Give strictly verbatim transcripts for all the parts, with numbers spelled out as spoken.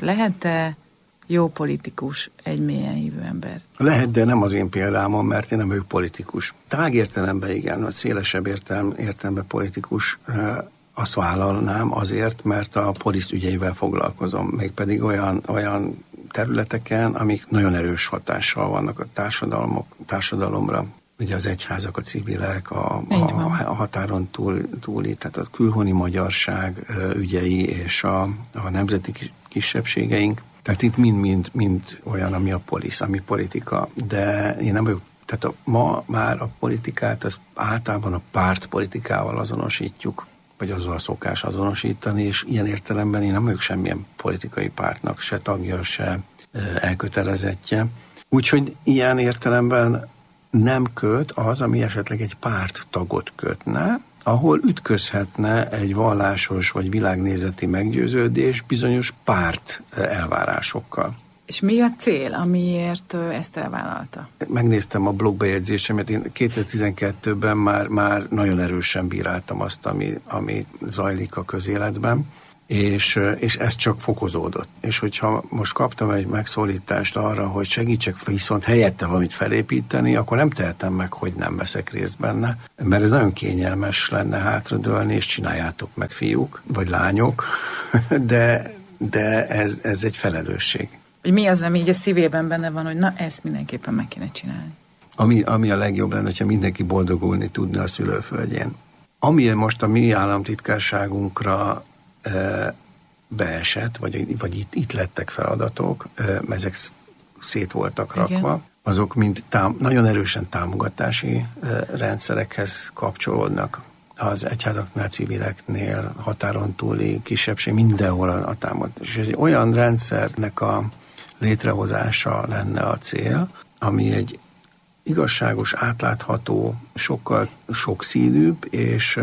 Lehet-e jó politikus egy mélyen hívő ember? Lehet, de nem az én példámon, mert én nem vagyok politikus. Tág értelemben igen, vagy szélesebb értelem, értelemben politikus, azt vállalnám azért, mert a polisz ügyeivel foglalkozom, mégpedig olyan, olyan területeken, amik nagyon erős hatással vannak a társadalmok, társadalomra. Ugye az egyházak, a civilek, a, a, a határon túl, túli, tehát a külhoni magyarság ügyei és a, a nemzeti kisebbségeink. Tehát itt mind-mind mind olyan, ami a polisz, ami politika. De én nem vagyok, tehát a, ma már a politikát az általában a pártpolitikával azonosítjuk, vagy azzal szokás azonosítani, és ilyen értelemben én nem vagyok semmilyen politikai pártnak, se tagja, se elkötelezettje. Úgyhogy ilyen értelemben nem köt az, ami esetleg egy párttagot kötne, ahol ütközhetne egy vallásos vagy világnézeti meggyőződés bizonyos párt elvárásokkal. És mi a cél, amiért ezt elvállalta? Megnéztem a blogbejegyzésemet, én kétezer-tizenkettőben már, már nagyon erősen bíráltam azt, ami, ami zajlik a közéletben, és, és ez csak fokozódott. És hogyha most kaptam egy megszólítást arra, hogy segítsek viszont helyette valamit felépíteni, akkor nem tehetem meg, hogy nem veszek részt benne, mert ez nagyon kényelmes lenne hátradőlni, és csináljátok meg, fiúk, vagy lányok, de, de ez, ez egy felelősség. Hogy mi az, ami így a szívében benne van, hogy na, ezt mindenképpen meg kéne csinálni. Ami, ami a legjobb lenne, hogyha mindenki boldogulni tudna a szülőföldjén. Ami most a mi államtitkárságunkra e, beesett, vagy, vagy itt, itt lettek feladatok, e, ezek szét voltak rakva, igen. Azok mind tám, nagyon erősen támogatási e, rendszerekhez kapcsolódnak. Az egyházaknál, civileknél, határon túli kisebbség, mindenhol a támogatás. És egy olyan rendszernek a létrehozása lenne a cél, ami egy igazságos, átlátható, sokkal sokszínűbb, és,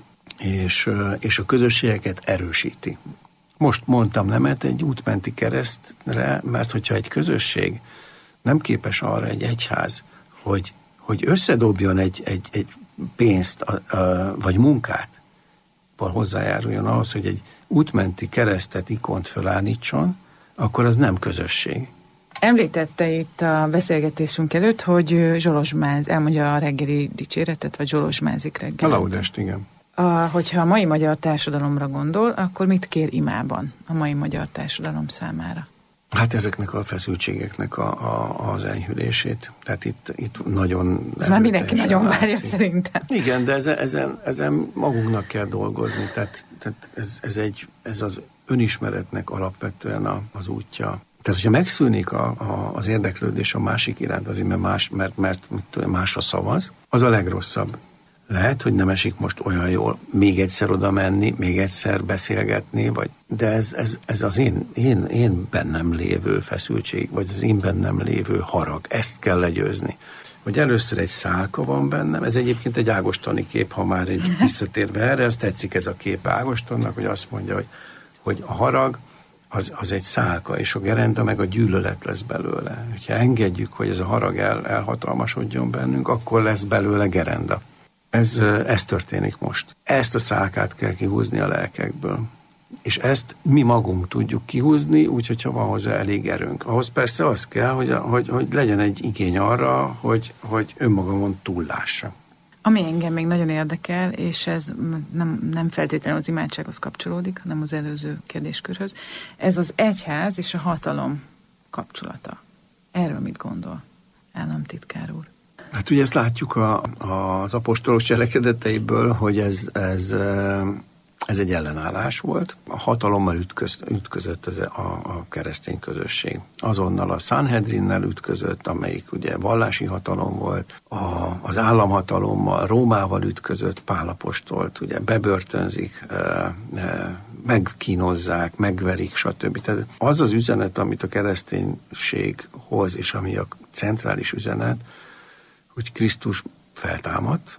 és, és a közösségeket erősíti. Most mondtam nemet egy útmenti keresztre, mert hogyha egy közösség nem képes arra, egy egyház, hogy, hogy összedobjon egy, egy, egy pénzt a, a, vagy munkát, hozzájáruljon ahhoz, hogy egy útmenti keresztet, ikont fölállítson, akkor az nem közösség. Említette itt a beszélgetésünk előtt, hogy zsolozsmáz, elmondja a reggeli dicséretet, vagy zsolozsmázik reggelit. A laudest, igen. A, hogyha a mai magyar társadalomra gondol, akkor mit kér imában a mai magyar társadalom számára? Hát ezeknek a feszültségeknek a, a, az enyhülését. Tehát itt, itt nagyon... Ez már mindenki nagyon várja szerintem. Igen, de ezen, ezen, ezen magunknak kell dolgozni. Tehát, tehát ez, ez, egy, ez az önismeretnek alapvetően a, az útja. Tehát, hogyha megszűnik a, a, az érdeklődés a másik iránt, azért mert, más, mert, mert mit, másra szavaz, az a legrosszabb. Lehet, hogy nem esik most olyan jól még egyszer oda menni, még egyszer beszélgetni, vagy, de ez, ez, ez az én, én, én bennem lévő feszültség, vagy az én bennem lévő harag. Ezt kell legyőzni. Hogy először egy szálka van bennem, ez egyébként egy ágostoni kép, ha már egy visszatérve erre, az tetszik ez a kép Ágostonnak, hogy azt mondja, hogy, hogy a harag az, az egy szálka, és a gerenda meg a gyűlölet lesz belőle. Ha engedjük, hogy ez a harag el, elhatalmasodjon bennünk, akkor lesz belőle gerenda. Ez, ez történik most. Ezt a szálkát kell kihúzni a lelkekből. És ezt mi magunk tudjuk kihúzni, úgyhogy ha van hozzá elég erőnk. Ahhoz persze az kell, hogy, hogy, hogy legyen egy igény arra, hogy, hogy önmagamon túllássa. Ami engem még nagyon érdekel, és ez nem, nem feltétlenül az imádsághoz kapcsolódik, hanem az előző kérdéskörhöz, ez az egyház és a hatalom kapcsolata. Erről mit gondol, államtitkár úr? Hát ugye ezt látjuk a, a, az apostolok cselekedeteiből, hogy ez, ez, ez egy ellenállás volt. A hatalommal ütköz, ütközött ez a, a keresztény közösség. Azonnal a Sanhedrinnel ütközött, amelyik ugye vallási hatalom volt, a, az államhatalommal, Rómával ütközött, Pál apostolt, ugye bebörtönzik, e, e, megkínozzák, megverik, stb. Tehát az az üzenet, amit a kereszténység hoz, és ami a centrális üzenet, hogy Krisztus feltámadt,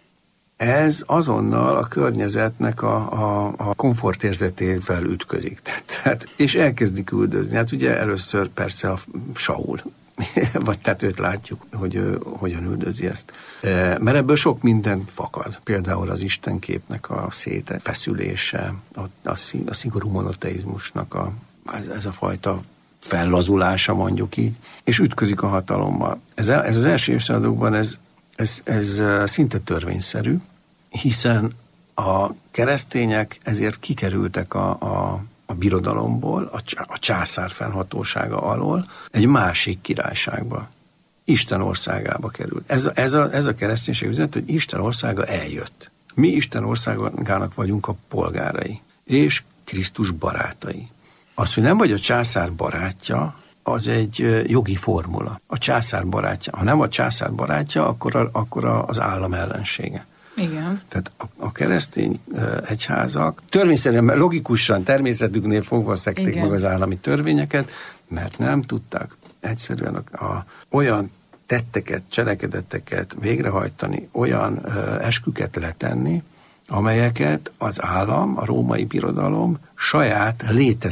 ez azonnal a környezetnek a, a, a komfortérzetével ütközik. Tehát, és elkezdik üldözni. Hát ugye először persze a Saul, vagy tehát őt látjuk, hogy ő hogyan üldözi ezt. Mert ebből sok minden fakad. Például az istenképnek a szétfeszülése, a, a, a szigorú monoteizmusnak a ez, ez a fajta fellazulása, mondjuk így, és ütközik a hatalommal. Ez, ez az első évszázadokban ez, ez, ez szinte törvényszerű, hiszen a keresztények ezért kikerültek a, a, a birodalomból, a, a császár fennhatósága alól egy másik királyságba, Isten országába került. Ez, ez, a, ez a kereszténység üzenet, hogy Isten országa eljött. Mi Isten országának vagyunk a polgárai, és Krisztus barátai. Az, hogy nem vagy a császár barátja, az egy jogi formula. A császár barátja. Ha nem a császár barátja, akkor, a, akkor az állam ellensége. Igen. Tehát a, a keresztény egyházak törvényszerűen, logikusan, természetüknél fogva szekték Igen. meg az állami törvényeket, mert nem tudták egyszerűen a, a, olyan tetteket, cselekedeteket végrehajtani, olyan ö, esküket letenni, amelyeket az állam, a római birodalom saját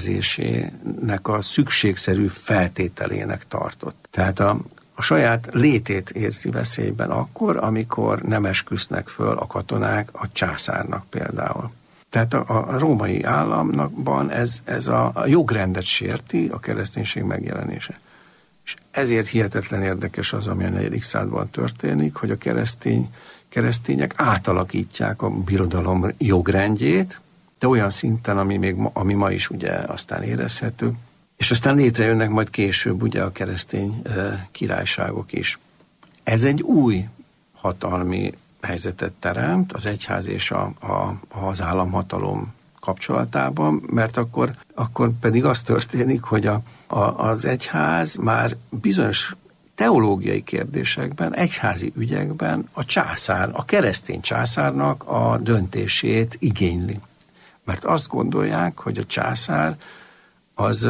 létezésének a szükségszerű feltételének tartott. Tehát a, a saját létét érzi veszélyben akkor, amikor nem esküsznek föl a katonák a császárnak például. Tehát a, a római államban ez, ez a, a jogrendet sérti, a kereszténység megjelenése. És ezért hihetetlen érdekes az, ami a negyedik században történik, hogy a keresztény keresztények átalakítják a birodalom jogrendjét, de olyan szinten, ami, még ma, ami ma is ugye aztán érezhető, és aztán létrejönnek majd később ugye a keresztény e, királyságok is. Ez egy új hatalmi helyzetet teremt az egyház és a, a, az államhatalom kapcsolatában, mert akkor, akkor pedig az történik, hogy a, a, az egyház már bizonyos teológiai kérdésekben, egyházi ügyekben a császár, a keresztény császárnak a döntését igényli. Mert azt gondolják, hogy a császár az,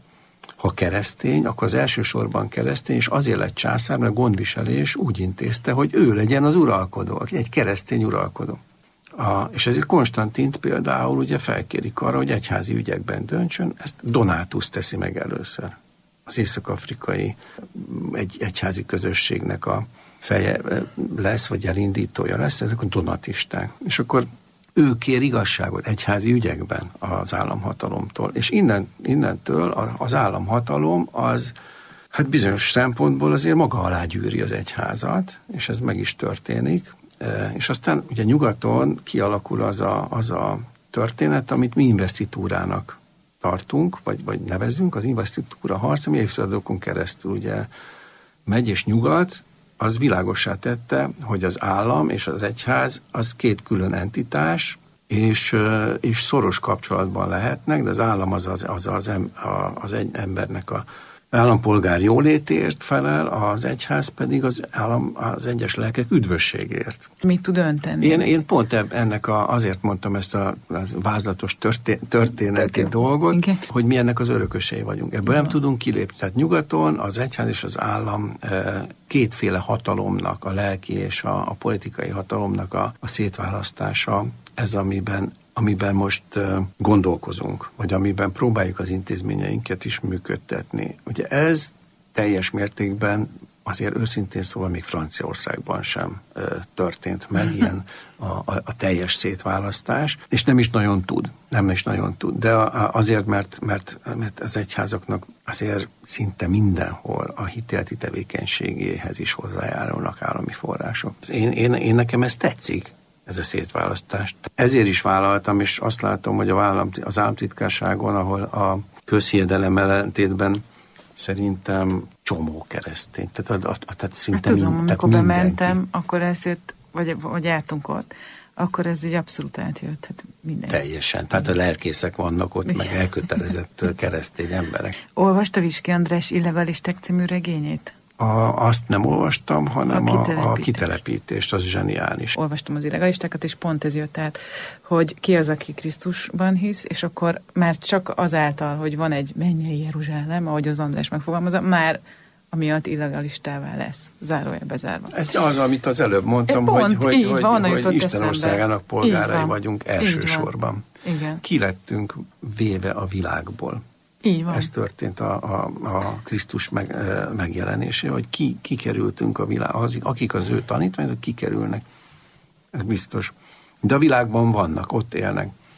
ha keresztény, akkor az elsősorban keresztény, és azért lett császár, mert a gondviselés úgy intézte, hogy ő legyen az uralkodó, egy keresztény uralkodó. A, és ezért Konstantint például ugye felkérik arra, hogy egyházi ügyekben döntsön, ezt Donátus teszi meg először. Az észak-afrikai egy, egyházi közösségnek a feje lesz, vagy elindítója lesz, ezek a donatisták. És akkor ő kér igazságot egyházi ügyekben az államhatalomtól. És innen, innentől az államhatalom az hát bizonyos szempontból azért maga alá gyűri az egyházat, és ez meg is történik. És aztán ugye nyugaton kialakul az a, az a történet, amit mi investitúrának tartunk, vagy, vagy nevezünk, az investitúra harc, ami évszázadokon keresztül ugye megy, és nyugat, az világossá tette, hogy az állam és az egyház az két külön entitás, és, és szoros kapcsolatban lehetnek, de az állam az az, az, az, az egy embernek a állampolgár jólétért felel, az egyház pedig az, állam, az egyes lelkek üdvösségért. Mit tud ön tenni? Én, én pont ebb, ennek a, azért mondtam ezt a az vázlatos történ, történeti dolgot, okay. hogy mi ennek az örökösei vagyunk. Ebből nem tudunk kilépni. Tehát nyugaton az egyház és az állam kétféle hatalomnak, a lelki és a, a politikai hatalomnak a, a szétválasztása, ez amiben amiben most uh, gondolkozunk, vagy amiben próbáljuk az intézményeinket is működtetni. Ugye ez teljes mértékben azért őszintén szóval még Franciaországban sem uh, történt meg ilyen a, a, a teljes szétválasztás, és nem is nagyon tud, nem is nagyon tud, de a, a, azért, mert, mert, mert az egyházaknak azért szinte mindenhol a hitéleti tevékenységéhez is hozzájárulnak állami források. Én, én, én nekem ez tetszik, ez a szétválasztás. Ezért is vállaltam, és azt látom, hogy a állam, az államtitkárságon, ahol a közhiedelem ellentétben szerintem csomó keresztény. Tehát, a, a, tehát szinte hát tudom, mind, amikor tehát bementem, akkor ezért, vagy, vagy jártunk ott, akkor ez így abszolút átjött. Hát mindenki. Teljesen. Tehát a lelkészek vannak ott, meg elkötelezett keresztény emberek. Olvasta Viski András Illegalisták című regényét? A, azt nem olvastam, hanem a kitelepítést. a, a kitelepítést, az zseniális. Olvastam az illegalistákat, és pont ez jött át, hogy ki az, aki Krisztusban hisz, és akkor már csak azáltal, hogy van egy mennyei Jeruzsálem, ahogy az András megfogalmazza, már amiatt illegalistává lesz, zárója bezárva. Ez az, amit az előbb mondtam, pont, hogy, hogy, hogy, van, hogy Isten országának polgárai vagyunk elsősorban. Igen. Ki lettünk véve a világból. Így van. Ez történt a, a, a Krisztus meg, megjelenésé, hogy ki, kikerültünk a világhoz, akik az ő tanítványok, kikerülnek. Ez biztos. De a világban vannak, ott élnek.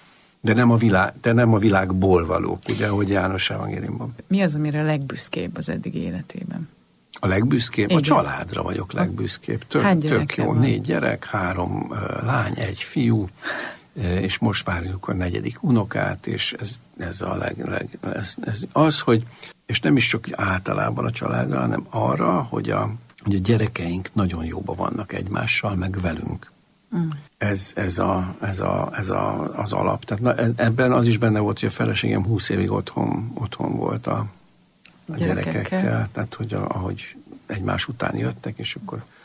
De nem a, világ, de nem a világból valók, ugye, ahogy János evangéliumban. Mi az, amire legbüszkébb az eddigi életében? A legbüszkébb? Igen. A családra vagyok legbüszkébb. Tök, Hány tök jó. van? Négy gyerek, három uh, lány, egy fiú, uh, és most várjuk a negyedik unokát, és ez, ez a leg, leg ez, ez az, hogy, és nem is csak általában a családra, hanem arra, hogy a, hogy a gyerekeink nagyon jóban vannak egymással, meg velünk. Mm. Ez, ez, a, ez, a, ez a, az alap. Tehát na, ebben az is benne volt, hogy a feleségem húsz évig otthon, otthon volt a, a gyerekekkel. gyerekekkel. Tehát, hogy a, ahogy egymás után jöttek, és akkor